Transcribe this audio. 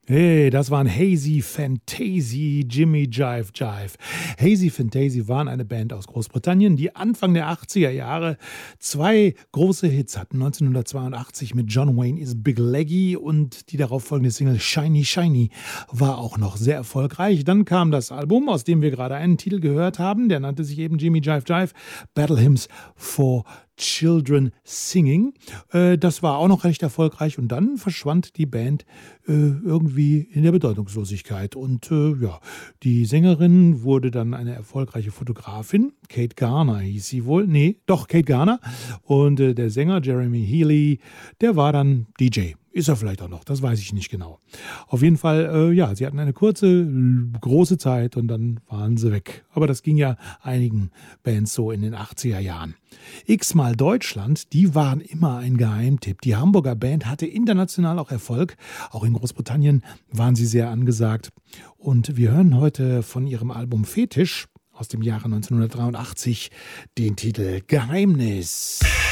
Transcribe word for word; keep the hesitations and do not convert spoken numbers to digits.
Hey, das waren Hazy Fantasy, Jimmy Jive Jive. Hazy Fantasy waren eine Band aus Großbritannien, die Anfang der achtziger Jahre zwei große Hits hatten. neunzehnhundertzweiundachtzig mit John Wayne is Big Leggy und die darauffolgende Single Shiny Shiny war auch noch sehr erfolgreich. Dann kam das Album, aus dem wir gerade einen Titel gehört haben, der nannte sich eben Jimmy Jive Jive, Battle Hymns for Children Singing. Äh, das war auch noch recht erfolgreich und dann verschwand die Band äh, irgendwie in der Bedeutungslosigkeit. Und äh, ja, die Sängerin wurde dann eine erfolgreiche Fotografin. Kate Garner hieß sie wohl. Nee, doch, Kate Garner. Und äh, der Sänger Jeremy Healy, der war dann D J. Ist er vielleicht auch noch, das weiß ich nicht genau. Auf jeden Fall, äh, ja, sie hatten eine kurze, große Zeit und dann waren sie weg. Aber das ging ja einigen Bands so in den achtziger Jahren. X-mal Deutschland, die waren immer ein Geheimtipp. Die Hamburger Band hatte international auch Erfolg. Auch in Großbritannien waren sie sehr angesagt. Und wir hören heute von ihrem Album Fetisch aus dem Jahre neunzehnhundertdreiundachtzig den Titel Geheimnis.